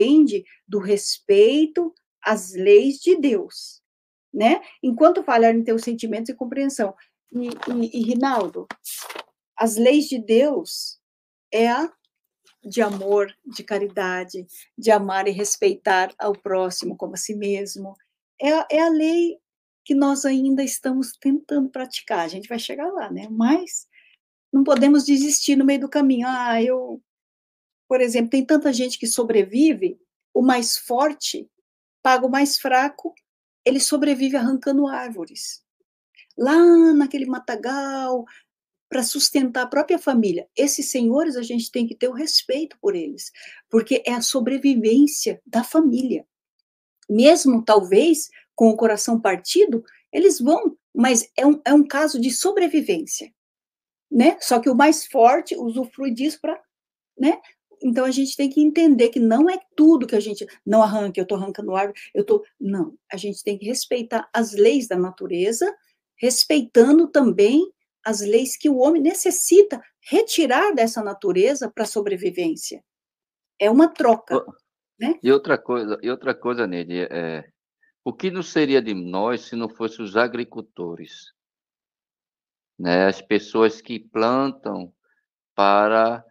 depende do respeito às leis de Deus, né? Enquanto falhar em teus sentimentos e compreensão. E Rinaldo, as leis de Deus é a de amor, de caridade, de amar e respeitar ao próximo como a si mesmo. É a lei que nós ainda estamos tentando praticar. A gente vai chegar lá, né? Mas não podemos desistir no meio do caminho. Por exemplo, tem tanta gente que sobrevive, o mais forte paga o mais fraco, ele sobrevive arrancando árvores. Lá naquele matagal, para sustentar a própria família. Esses senhores, a gente tem que ter o respeito por eles, porque é a sobrevivência da família. Mesmo, talvez, com o coração partido, eles vão, mas é um caso de sobrevivência, né? Só que o mais forte usufrui disso para, né? Então, a gente tem que entender que não é tudo que a gente não arranca, eu estou arrancando árvore, Não, a gente tem que respeitar as leis da natureza, respeitando também as leis que o homem necessita retirar dessa natureza para a sobrevivência. É uma troca, né? E outra coisa, Neide, o que não seria de nós se não fossem os agricultores, né? As pessoas que plantam para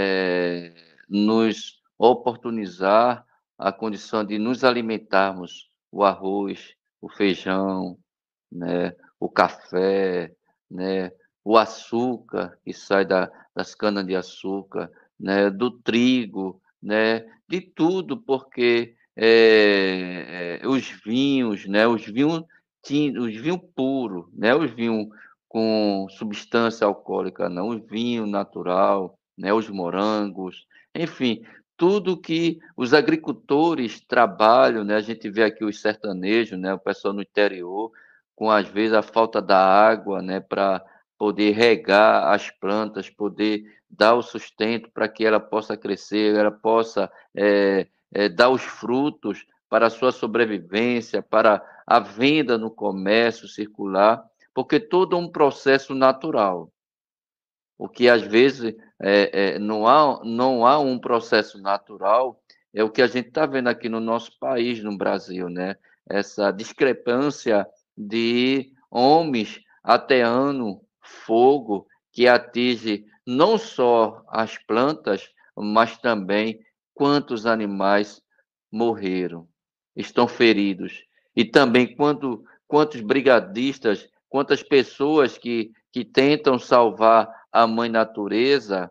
nos oportunizar a condição de nos alimentarmos, o arroz, o feijão, né, o café, né, o açúcar que sai das canas-de-açúcar, né, do trigo, né, de tudo, porque os vinhos, né, os vinhos puros, né, os vinhos com substância alcoólica, não, o vinho natural, né, os morangos, enfim, tudo que os agricultores trabalham, né, a gente vê aqui os sertanejos, né, o pessoal no interior, com às vezes a falta da água, né, para poder regar as plantas, poder dar o sustento para que ela possa crescer, ela possa dar os frutos para a sua sobrevivência, para a venda no comércio circular, porque todo um processo natural. O que às vezes não há um processo natural, é o que a gente está vendo aqui no nosso país, no Brasil, né? Essa discrepância de homens ateando fogo que atinge não só as plantas, mas também quantos animais morreram, estão feridos. E também quantos brigadistas, quantas pessoas que tentam salvar a mãe natureza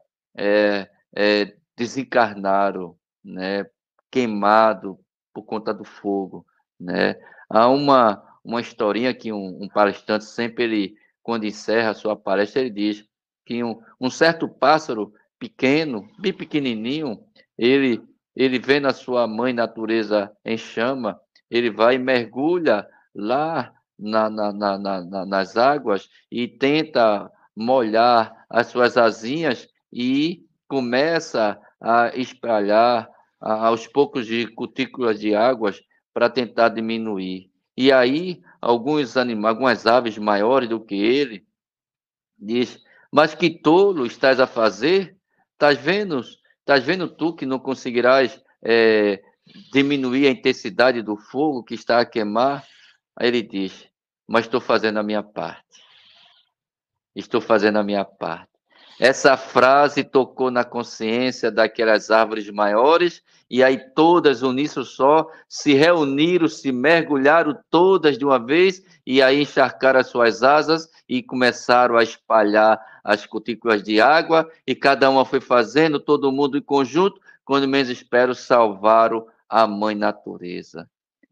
desencarnaram, né, queimado por conta do fogo, né. Há uma historinha que um palestrante sempre, quando encerra a sua palestra, ele diz que um certo pássaro pequeno, bem pequenininho, ele vê a sua mãe natureza em chama, ele vai e mergulha lá nas águas e tenta molhar as suas asinhas e começa a espalhar aos poucos de cutículas de águas para tentar diminuir. E aí algumas aves maiores do que ele diz: mas que tolo estás a fazer? Estás vendo tu que não conseguirás diminuir a intensidade do fogo que está a queimar? Aí ele diz: mas estou fazendo a minha parte. Estou fazendo a minha parte. Essa frase tocou na consciência daquelas árvores maiores, e aí todas, uníssono só, se reuniram, se mergulharam todas de uma vez, e aí encharcaram as suas asas e começaram a espalhar as cutículas de água, e cada uma foi fazendo, todo mundo em conjunto, quando menos espero, salvaram a mãe natureza.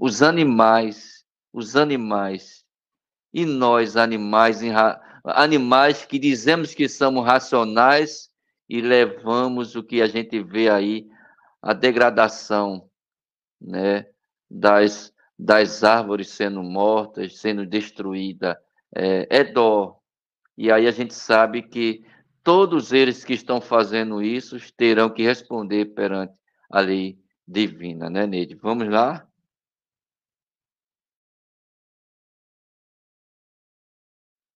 Os animais, e nós, animais que dizemos que somos racionais e levamos o que a gente vê aí, a degradação, né, das árvores sendo mortas, sendo destruída, é dó. E aí a gente sabe que todos eles que estão fazendo isso terão que responder perante a lei divina, né, Neide? Vamos lá?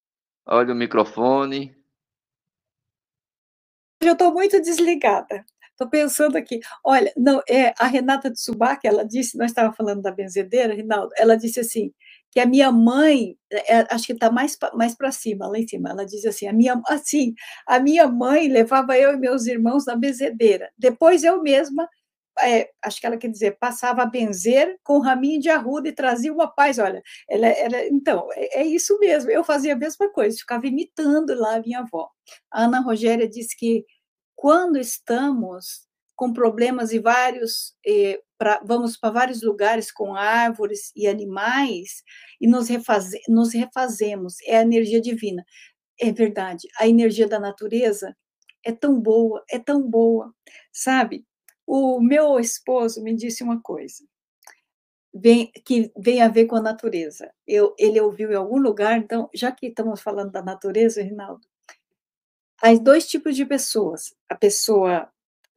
Olha o microfone. Eu estou muito desligada. Tô pensando aqui. Olha, não, a Renata de Subac, ela disse, nós estávamos falando da benzedeira, Rinaldo, ela disse assim, que a minha mãe, acho que está mais para cima, lá em cima, ela diz assim, a minha mãe levava eu e meus irmãos na benzedeira. Depois eu mesma, acho que ela quer dizer, passava a benzer com um raminho de arruda e trazia uma paz. Olha, então, é isso mesmo. Eu fazia a mesma coisa, ficava imitando lá a minha avó. A Ana Rogéria disse que quando estamos com problemas e vamos para vários lugares com árvores e animais e nos refazemos, é a energia divina. É verdade, a energia da natureza é tão boa, sabe? O meu esposo me disse uma coisa, que vem a ver com a natureza. Ele ouviu em algum lugar, então, já que estamos falando da natureza, Rinaldo, há dois tipos de pessoas. A pessoa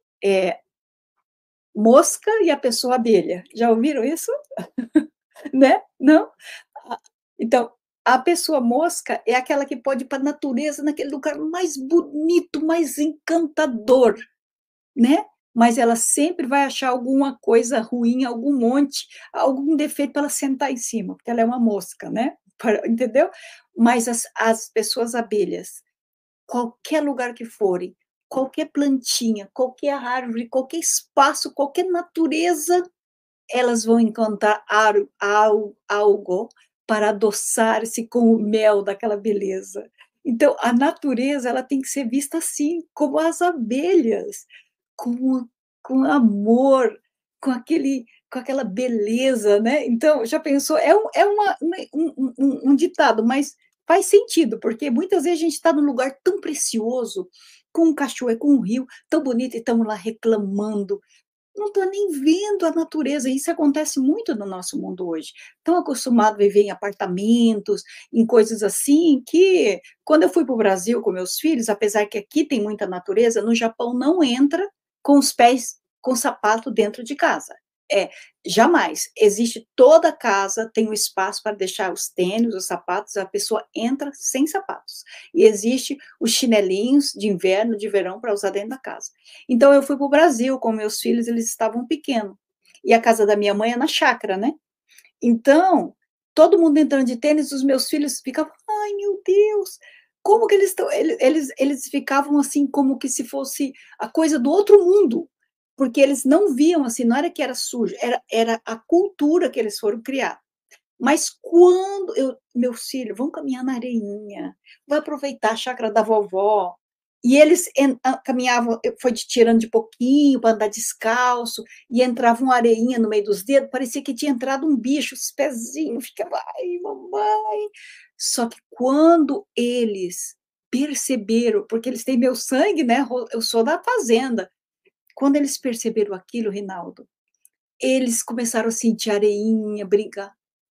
mosca e a pessoa abelha. Já ouviram isso? Né? Não? Então, a pessoa mosca é aquela que pode ir para a natureza, naquele lugar mais bonito, mais encantador, né? Mas ela sempre vai achar alguma coisa ruim, algum monte, algum defeito para ela sentar em cima, porque ela é uma mosca, né? Entendeu? Mas as pessoas abelhas, qualquer lugar que forem, qualquer plantinha, qualquer árvore, qualquer espaço, qualquer natureza, elas vão encontrar algo para adoçar-se com o mel daquela beleza. Então, a natureza ela tem que ser vista assim, como as abelhas, com, com amor, com aquela beleza, né? Então, já pensou? Um ditado, mas faz sentido, porque muitas vezes a gente está num lugar tão precioso, com um cachoeiro, com um rio tão bonito, e estamos lá reclamando, não estou nem vendo a natureza. Isso acontece muito no nosso mundo hoje. Tão acostumado a viver em apartamentos, em coisas assim, que quando eu fui para o Brasil com meus filhos, apesar que aqui tem muita natureza, no Japão não entra com os pés com sapato dentro de casa. É, jamais. Existe toda casa, tem um espaço para deixar os tênis, os sapatos, a pessoa entra sem sapatos. E existe os chinelinhos de inverno, de verão, para usar dentro da casa. Então, eu fui para o Brasil com meus filhos, eles estavam pequenos. E a casa da minha mãe é na chácara, né? Então, todo mundo entrando de tênis, os meus filhos ficavam, ai, meu Deus, como que eles estão? Eles ficavam assim, como que se fosse a coisa do outro mundo, porque eles não viam assim, não era que era sujo, era a cultura que eles foram criar. Mas quando meus filhos vão caminhar na areinha, vai aproveitar a chácara da vovó, e eles caminhavam, foi tirando de pouquinho para andar descalço, e entrava uma areinha no meio dos dedos, parecia que tinha entrado um bicho, os pezinhos, ficava, ai, mamãe. Só que quando eles perceberam, porque eles têm meu sangue, né? Eu sou da fazenda. Quando eles perceberam aquilo, Rinaldo, eles começaram a sentir areinha, brincar.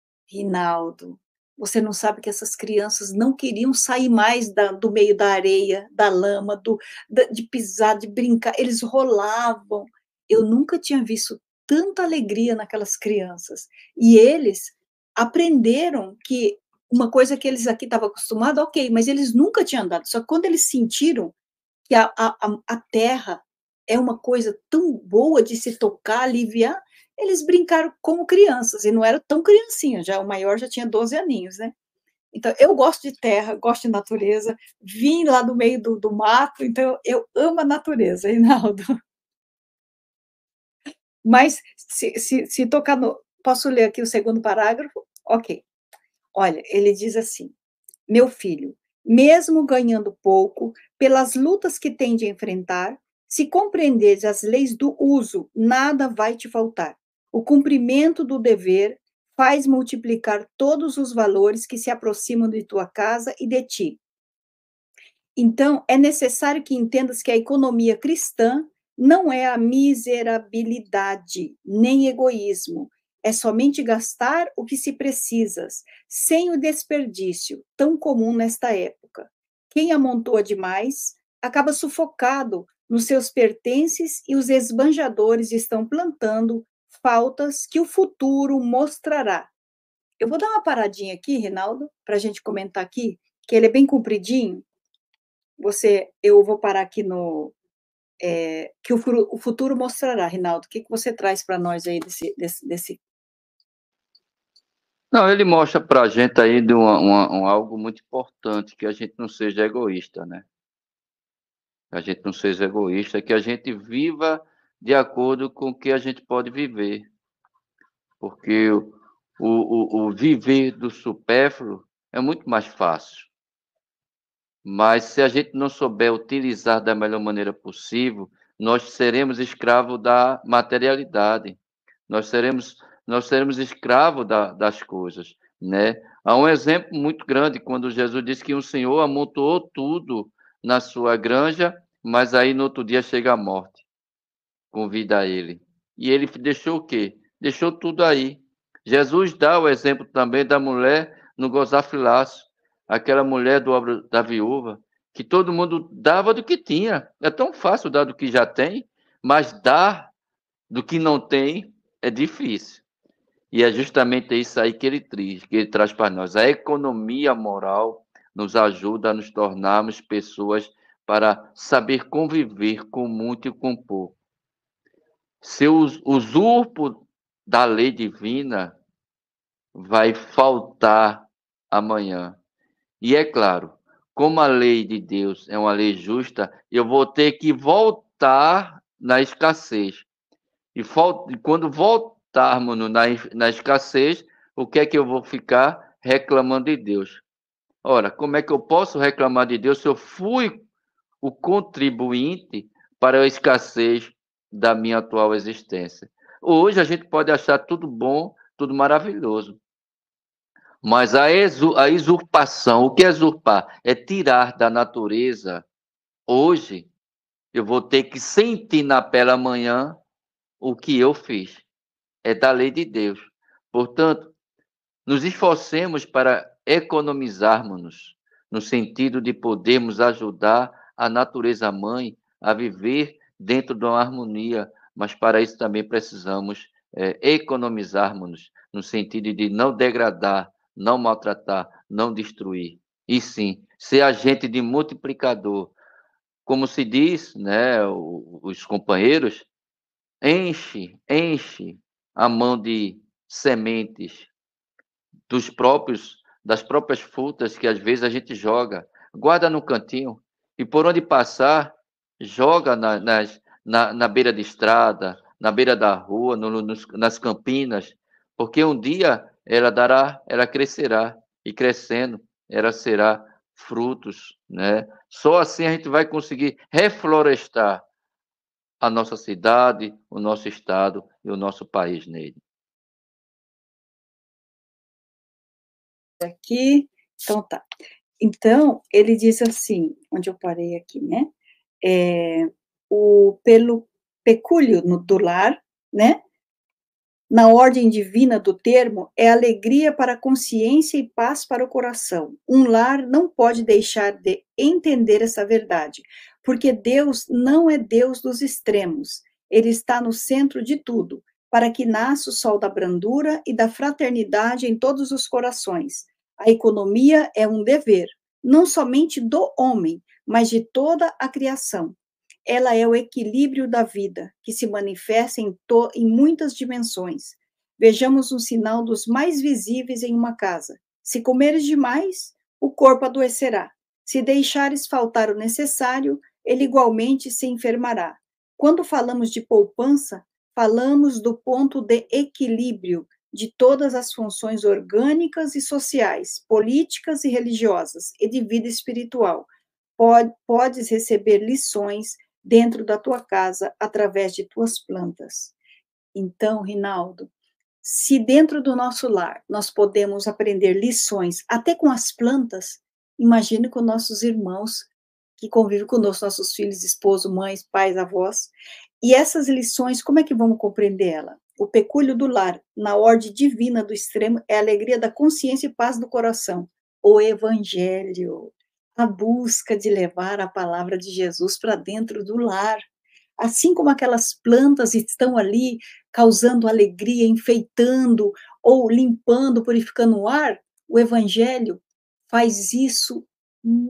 Rinaldo, você não sabe que essas crianças não queriam sair mais do meio da areia, da lama, de pisar, de brincar, eles rolavam. Eu nunca tinha visto tanta alegria naquelas crianças. E eles aprenderam que uma coisa que eles aqui estavam acostumados, ok, mas eles nunca tinham andado. Só que quando eles sentiram que a terra é uma coisa tão boa de se tocar, aliviar, eles brincaram como crianças, e não era tão criancinha, já o maior já tinha 12 aninhos, né? Então, eu gosto de terra, gosto de natureza, vim lá do meio do mato, então eu amo a natureza, Reinaldo. Mas se tocar no. Posso ler aqui o segundo parágrafo? Ok. Olha, ele diz assim: meu filho, mesmo ganhando pouco, pelas lutas que tem de enfrentar, se compreenderes as leis do uso, nada vai te faltar. O cumprimento do dever faz multiplicar todos os valores que se aproximam de tua casa e de ti. Então, é necessário que entendas que a economia cristã não é a miserabilidade, nem egoísmo. É somente gastar o que se precisa, sem o desperdício, tão comum nesta época. Quem amontoa demais acaba sufocado nos seus pertences e os esbanjadores estão plantando faltas que o futuro mostrará. Eu vou dar uma paradinha aqui, Rinaldo, para a gente comentar aqui, que ele é bem compridinho. Eu vou parar aqui que o futuro mostrará, Rinaldo. O que você traz para nós aí desse... Não, ele mostra para a gente aí de algo muito importante, que a gente não seja egoísta, né? Que a gente não seja egoísta, que a gente viva de acordo com o que a gente pode viver. Porque o viver do supérfluo é muito mais fácil. Mas se a gente não souber utilizar da melhor maneira possível, nós seremos escravos da materialidade. Nós seremos escravos das coisas, né? Há um exemplo muito grande quando Jesus disse que o Senhor amontoou tudo na sua granja, mas aí no outro dia chega a morte, convida ele. E ele deixou o quê? Deixou tudo aí. Jesus dá o exemplo também da mulher no gasofilaço, aquela mulher da viúva, que todo mundo dava do que tinha. É tão fácil dar do que já tem, mas dar do que não tem é difícil. E é justamente isso aí que ele traz para nós. A economia moral nos ajuda a nos tornarmos pessoas para saber conviver com muito e com pouco. Se eu usurpo da lei divina, vai faltar amanhã. E é claro, como a lei de Deus é uma lei justa, eu vou ter que voltar na escassez. E quando voltarmos na escassez, o que é que eu vou ficar reclamando de Deus? Ora, como é que eu posso reclamar de Deus se eu fui o contribuinte para a escassez da minha atual existência? Hoje a gente pode achar tudo bom, tudo maravilhoso, mas a usurpação, o que é usurpar? É tirar da natureza. Hoje, eu vou ter que sentir na pele amanhã o que eu fiz. É da lei de Deus. Portanto, nos esforcemos para economizarmos-nos, no sentido de podermos ajudar a natureza mãe a viver dentro de uma harmonia, mas para isso também precisamos economizarmos-nos, no sentido de não degradar, não maltratar, não destruir. E sim, ser agente de multiplicador. Como se diz, né, os companheiros, enche a mão de sementes das próprias frutas que às vezes a gente joga, guarda no cantinho e por onde passar, joga na beira de estrada, na beira da rua, nas campinas, porque um dia ela crescerá e crescendo, ela será frutos, né? Só assim a gente vai conseguir reflorestar a nossa cidade, o nosso estado e o nosso país nele. Aqui, então tá. Então, ele diz assim, onde eu parei aqui, né? Pelo pecúlio do lar, né? Na ordem divina do termo, é alegria para a consciência e paz para o coração. Um lar não pode deixar de entender essa verdade, porque Deus não é Deus dos extremos. Ele está no centro de tudo, para que nasça o sol da brandura e da fraternidade em todos os corações. A economia é um dever, não somente do homem, mas de toda a criação. Ela é o equilíbrio da vida, que se manifesta em muitas dimensões. Vejamos um sinal dos mais visíveis em uma casa. Se comeres demais, o corpo adoecerá. Se deixares faltar o necessário, ele igualmente se enfermará. Quando falamos de poupança, falamos do ponto de equilíbrio de todas as funções orgânicas e sociais, políticas e religiosas, e de vida espiritual. Podes receber lições dentro da tua casa através de tuas plantas. Então, Rinaldo, se dentro do nosso lar nós podemos aprender lições até com as plantas, imagine com nossos irmãos que convivem conosco, nossos filhos, esposo, mães, pais, avós. E essas lições, como é que vamos compreender ela? O pecúlio do lar, na ordem divina do extremo, é a alegria da consciência e paz do coração. O evangelho, a busca de levar a palavra de Jesus para dentro do lar. Assim como aquelas plantas estão ali causando alegria, enfeitando ou limpando, purificando o ar, o evangelho faz isso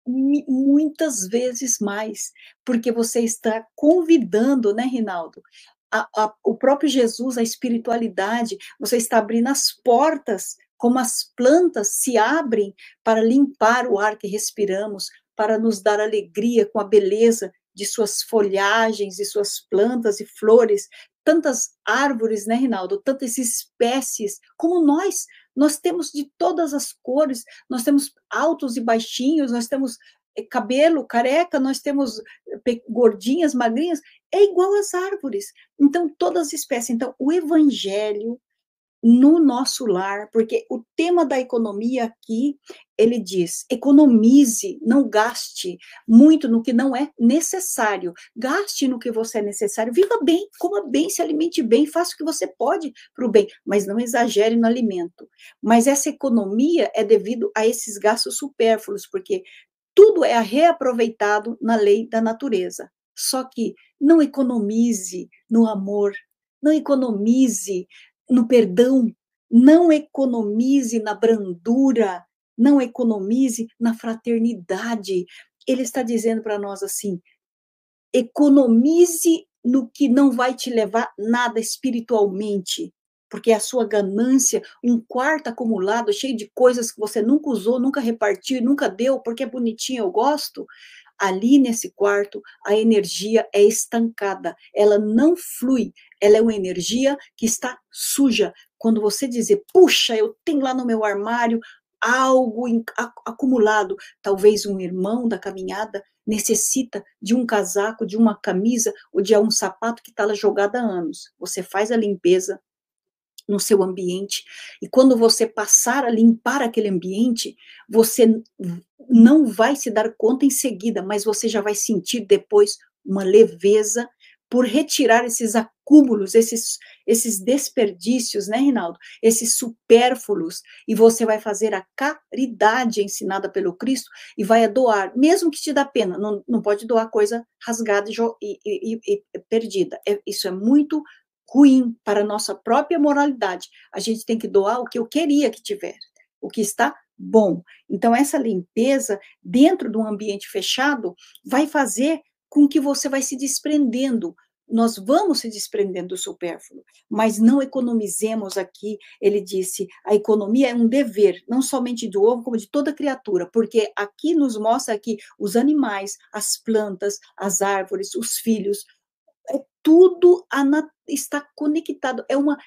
muitas vezes mais, porque você está convidando, né, Rinaldo? O próprio Jesus, a espiritualidade, você está abrindo as portas, como as plantas se abrem para limpar o ar que respiramos, para nos dar alegria com a beleza de suas folhagens, e suas plantas e flores, tantas árvores, né, Rinaldo? Tantas espécies, como nós temos de todas as cores, nós temos altos e baixinhos, nós temos cabelo careca, nós temos gordinhas, magrinhas, é igual às árvores. Então, todas as espécies. Então, o evangelho no nosso lar, porque o tema da economia aqui, ele diz, economize, não gaste muito no que não é necessário, gaste no que você é necessário, viva bem, coma bem, se alimente bem, faça o que você pode para o bem, mas não exagere no alimento. Mas essa economia é devido a esses gastos supérfluos, porque tudo é reaproveitado na lei da natureza. Só que não economize no amor, não economize no perdão, não economize na brandura, não economize na fraternidade. Ele está dizendo para nós assim: economize no que não vai te levar nada espiritualmente, porque a sua ganância, um quarto acumulado, cheio de coisas que você nunca usou, nunca repartiu, nunca deu, porque é bonitinho, eu gosto. Ali nesse quarto, a energia é estancada, ela não flui, ela é uma energia que está suja. Quando você dizer, puxa, eu tenho lá no meu armário algo acumulado, talvez um irmão da caminhada necessita de um casaco, de uma camisa ou de um sapato que está lá jogado há anos. Você faz a limpeza no seu ambiente, e quando você passar a limpar aquele ambiente, você não vai se dar conta em seguida, mas você já vai sentir depois uma leveza por retirar esses acúmulos, esses desperdícios, né, Rinaldo? Esses supérfluos, e você vai fazer a caridade ensinada pelo Cristo e vai doar, mesmo que te dá pena, não pode doar coisa rasgada e perdida. Isso é muito ruim para a nossa própria moralidade. A gente tem que doar o que eu queria que tivesse, o que está bom. Então, essa limpeza dentro de um ambiente fechado vai fazer com que você vai se desprendendo. Nós vamos se desprendendo do supérfluo, mas não economizemos aqui. Ele disse, a economia é um dever, não somente do ovo, como de toda criatura, porque aqui nos mostra que os animais, as plantas, as árvores, os filhos, tudo está conectado,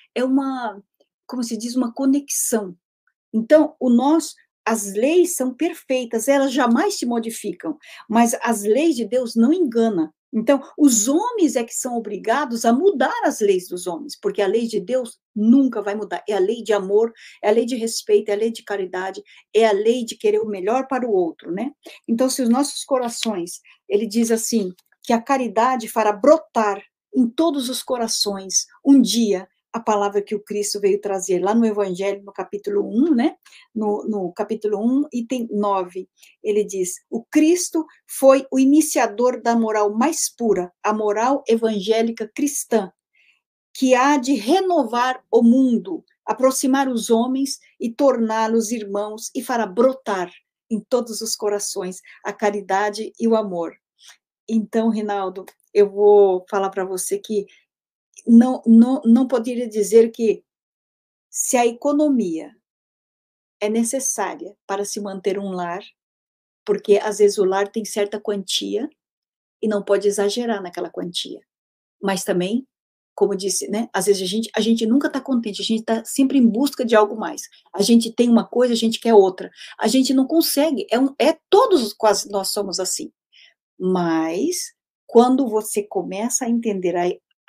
como se diz, uma conexão. Então, as leis são perfeitas, elas jamais se modificam, mas as leis de Deus não enganam. Então, os homens é que são obrigados a mudar as leis dos homens, porque a lei de Deus nunca vai mudar. É a lei de amor, é a lei de respeito, é a lei de caridade, é a lei de querer o melhor para o outro, né? Então, se os nossos corações, ele diz assim, que a caridade fará brotar em todos os corações, um dia, a palavra que o Cristo veio trazer, lá no Evangelho, no capítulo 1, né? No capítulo 1, item 9, ele diz, o Cristo foi o iniciador da moral mais pura, a moral evangélica cristã, que há de renovar o mundo, aproximar os homens e torná-los irmãos, e fará brotar em todos os corações a caridade e o amor. Então, Rinaldo, eu vou falar para você que não poderia dizer que se a economia é necessária para se manter um lar, porque às vezes o lar tem certa quantia e não pode exagerar naquela quantia, mas também, como disse, né, às vezes a gente nunca está contente, a gente está sempre em busca de algo mais, a gente tem uma coisa, a gente quer outra, a gente não consegue, todos quase nós somos assim, mas quando você começa a entender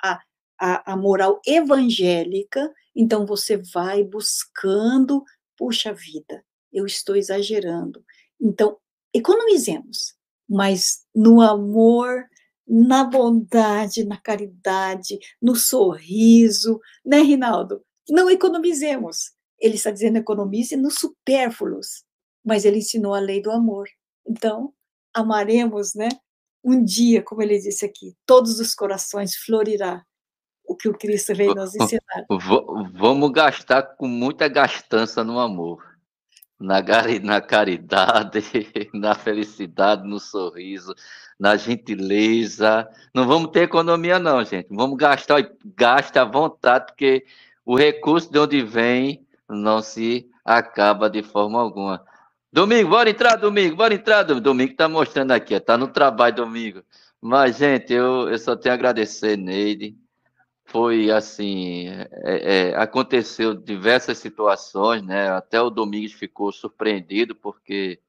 a moral evangélica, então você vai buscando, puxa vida, eu estou exagerando. Então, economizemos, mas no amor, na bondade, na caridade, no sorriso, né, Rinaldo? Não economizemos. Ele está dizendo economize nos supérfluos, mas ele ensinou a lei do amor. Então, amaremos, né? Um dia, como ele disse aqui, todos os corações florirá o que o Cristo veio nos ensinar. Vamos gastar com muita gastança no amor. na caridade, na felicidade, no sorriso, na gentileza. Não vamos ter economia, não, gente. Vamos gastar, gasta à vontade, porque o recurso de onde vem não se acaba de forma alguma. Domingo, bora entrar, Domingo, bora entrar. Domingo está mostrando aqui, está no trabalho, Domingo. Mas, gente, eu só tenho a agradecer, Neide. Foi assim, aconteceu diversas situações, né? Até o Domingos ficou surpreendido porque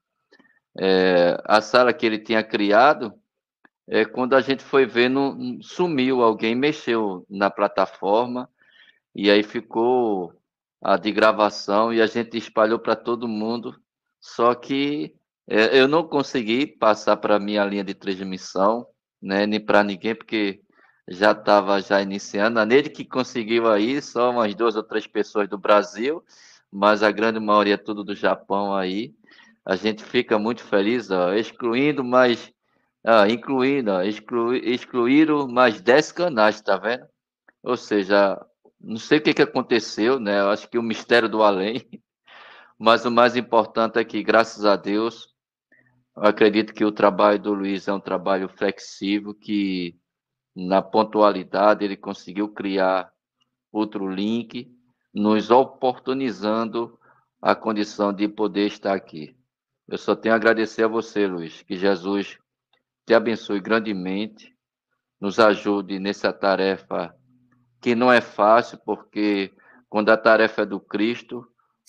a sala que ele tinha criado, quando a gente foi ver, não, sumiu, alguém mexeu na plataforma e aí ficou a de gravação e a gente espalhou para todo mundo. Só que eu não consegui passar para a minha linha de transmissão, né? Nem para ninguém, porque já estava já iniciando. A Neide que conseguiu aí, só umas 2 ou 3 pessoas do Brasil, mas a grande maioria tudo do Japão aí. A gente fica muito feliz, ó, excluindo mais, incluindo, ó, excluíram mais 10 canais, tá vendo? Ou seja, não sei o que que aconteceu, né? Eu acho que o mistério do além, mas o mais importante é que, graças a Deus, eu acredito que o trabalho do Luiz é um trabalho flexível, que na pontualidade ele conseguiu criar outro link, nos oportunizando a condição de poder estar aqui. Eu só tenho a agradecer a você, Luiz, que Jesus te abençoe grandemente, nos ajude nessa tarefa que não é fácil, porque quando a tarefa é do Cristo,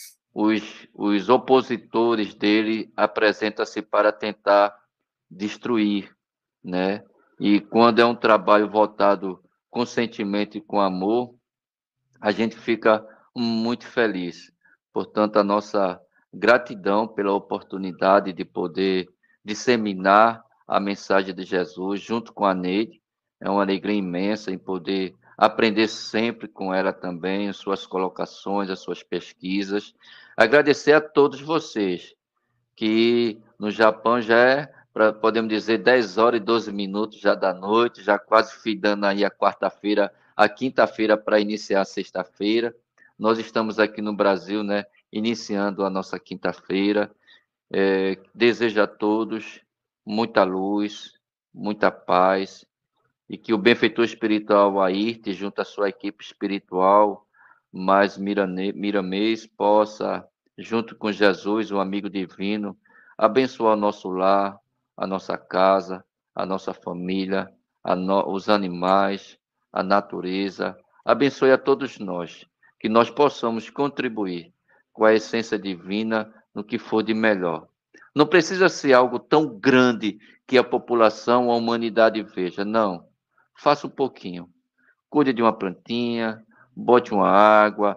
os opositores dele apresentam-se para tentar destruir, né? E quando é um trabalho voltado com sentimento e com amor, a gente fica muito feliz. Portanto, a nossa gratidão pela oportunidade de poder disseminar a mensagem de Jesus junto com a Neide. É uma alegria imensa em poder aprender sempre com ela também, as suas colocações, as suas pesquisas. Agradecer a todos vocês, que no Japão já é, podemos dizer, 10 horas e 12 minutos já da noite, já quase findando aí a quarta-feira, a quinta-feira para iniciar a sexta-feira. Nós estamos aqui no Brasil, né, iniciando a nossa quinta-feira. Desejo a todos muita luz, muita paz, e que o benfeitor espiritual Ayrte, junto à sua equipe espiritual, mais Miramês, possa, junto com Jesus, o amigo divino, abençoar o nosso lar, a nossa casa, a nossa família, os animais, a natureza. Abençoe a todos nós, que nós possamos contribuir com a essência divina no que for de melhor. Não precisa ser algo tão grande que a população, a humanidade veja, não. Faça um pouquinho. Cuide de uma plantinha, bote uma água,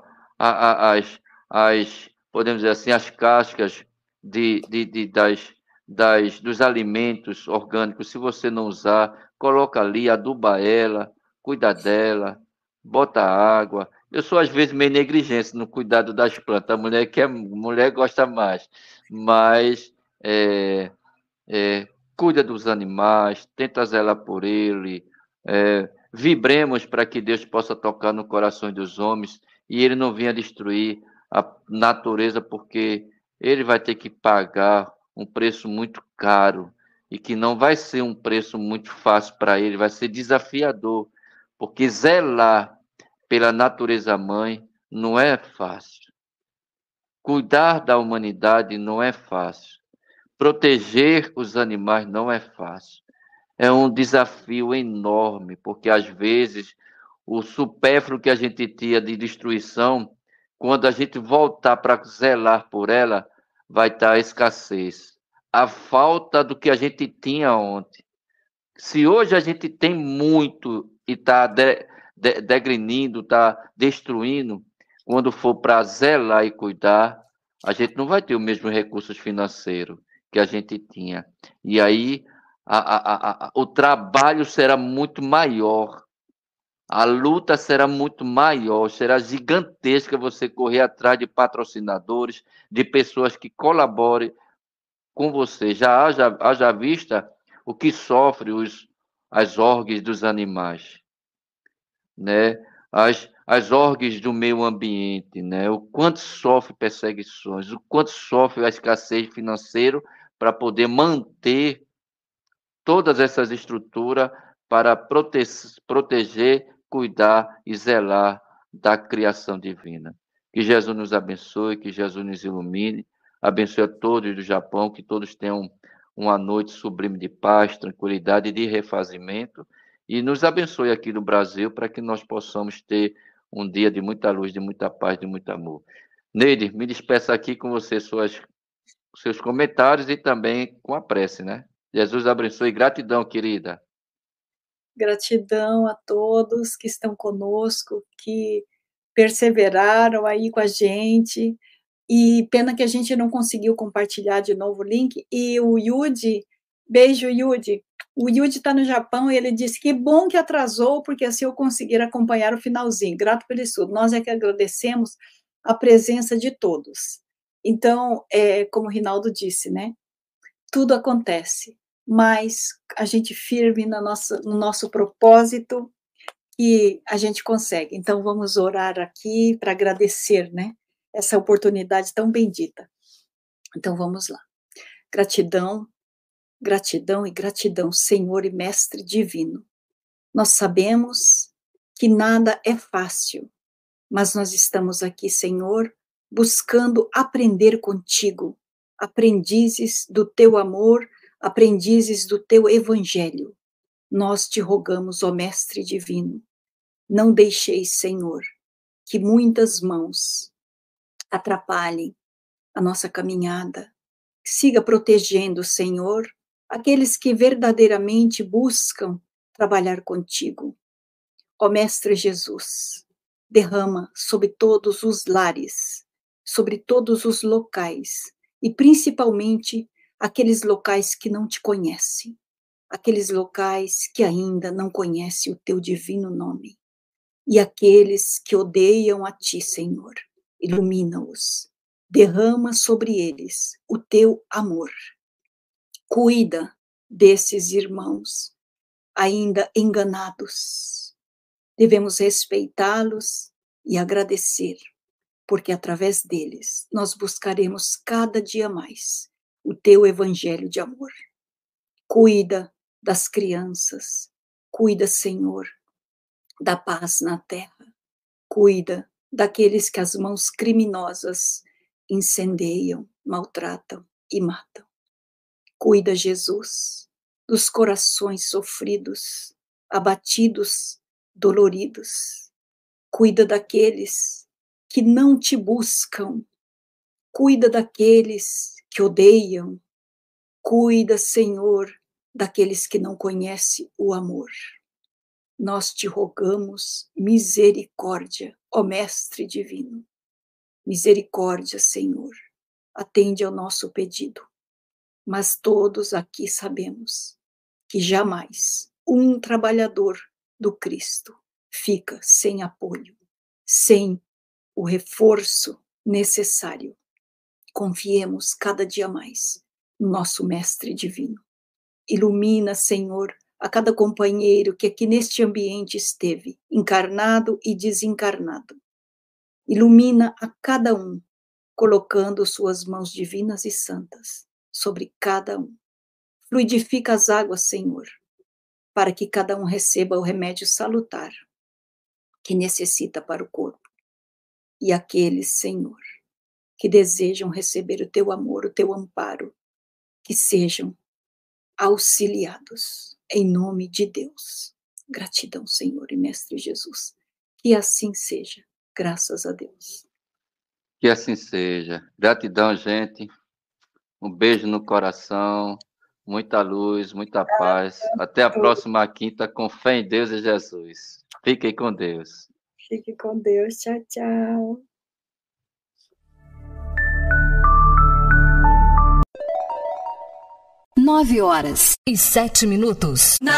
podemos dizer assim, as cascas dos alimentos orgânicos, se você não usar, coloca ali, aduba ela, cuida dela, bota água. Eu sou, às vezes, meio negligente no cuidado das plantas. Mulher gosta mais, mas cuida dos animais, tenta zelar por ele, vibremos para que Deus possa tocar no coração dos homens e ele não venha destruir a natureza, porque ele vai ter que pagar um preço muito caro e que não vai ser um preço muito fácil para ele, vai ser desafiador, porque zelar pela natureza mãe não é fácil. Cuidar da humanidade não é fácil. Proteger os animais não é fácil. É um desafio enorme, porque às vezes o supérfluo que a gente tinha de destruição, quando a gente voltar para zelar por ela, vai estar a escassez. A falta do que a gente tinha ontem. Se hoje a gente tem muito e está degrinindo, está destruindo, quando for para zelar e cuidar, a gente não vai ter o mesmo recursos financeiros que a gente tinha. E aí o trabalho será muito maior, a luta será muito maior, será gigantesca você correr atrás de patrocinadores, de pessoas que colaborem com você. Já haja vista o que sofrem as orgs dos animais, né? as ONGs do meio ambiente, né? O quanto sofre perseguições, o quanto sofre a escassez financeira para poder manter todas essas estruturas para proteger, cuidar e zelar da criação divina. Que Jesus nos abençoe, que Jesus nos ilumine, abençoe a todos do Japão, que todos tenham uma noite sublime de paz, tranquilidade e de refazimento, e nos abençoe aqui no Brasil para que nós possamos ter um dia de muita luz, de muita paz, de muito amor. Neide, me despeça aqui com você seus comentários e também com a prece, né? Jesus abençoe. Gratidão, querida. Gratidão a todos que estão conosco, que perseveraram aí com a gente. E pena que a gente não conseguiu compartilhar de novo o link. E o Yudi, beijo, Yudi. O Yudi está no Japão e ele disse que bom que atrasou, porque assim eu conseguir acompanhar o finalzinho. Grato pelo estudo. Nós é que agradecemos a presença de todos. Então, como o Rinaldo disse, né? Tudo acontece, mas a gente firme no nosso propósito e a gente consegue. Então, vamos orar aqui para agradecer, né? Essa oportunidade tão bendita. Então, vamos lá. Gratidão, gratidão e gratidão, Senhor e Mestre Divino. Nós sabemos que nada é fácil, mas nós estamos aqui, Senhor, buscando aprender contigo, aprendizes do teu amor, aprendizes do teu evangelho. Nós te rogamos, ó Mestre Divino, não deixeis, Senhor, que muitas mãos atrapalhem a nossa caminhada. Siga protegendo, Senhor, aqueles que verdadeiramente buscam trabalhar contigo. Ó Mestre Jesus, derrama sobre todos os lares, sobre todos os locais, e principalmente aqueles locais que não te conhecem, aqueles locais que ainda não conhecem o teu divino nome, e aqueles que odeiam a ti, Senhor, ilumina-os, derrama sobre eles o teu amor. Cuida desses irmãos ainda enganados. Devemos respeitá-los e agradecer, porque através deles nós buscaremos cada dia mais o teu evangelho de amor. Cuida das crianças, cuida, Senhor, da paz na terra, cuida daqueles que as mãos criminosas incendeiam, maltratam e matam. Cuida, Jesus, dos corações sofridos, abatidos, doloridos. Cuida daqueles que não te buscam. Cuida daqueles que odeiam. Cuida, Senhor, daqueles que não conhecem o amor. Nós te rogamos misericórdia, ó Mestre Divino. Misericórdia, Senhor. Atende ao nosso pedido. Mas todos aqui sabemos que jamais um trabalhador do Cristo fica sem apoio, sem o reforço necessário. Confiemos cada dia mais no nosso Mestre Divino. Ilumina, Senhor, a cada companheiro que aqui neste ambiente esteve, encarnado e desencarnado. Ilumina a cada um, colocando suas mãos divinas e santas sobre cada um. Fluidifica as águas, Senhor, para que cada um receba o remédio salutar que necessita para o corpo. E aqueles, Senhor, que desejam receber o teu amor, o teu amparo, que sejam auxiliados em nome de Deus. Gratidão, Senhor e Mestre Jesus. Que assim seja, graças a Deus. Que assim seja. Gratidão, gente. Um beijo no coração, muita luz, muita paz. Até a próxima quinta, com fé em Deus e Jesus. Fiquem com Deus. Fique com Deus. Tchau, tchau. (9 horas e 7 minutos).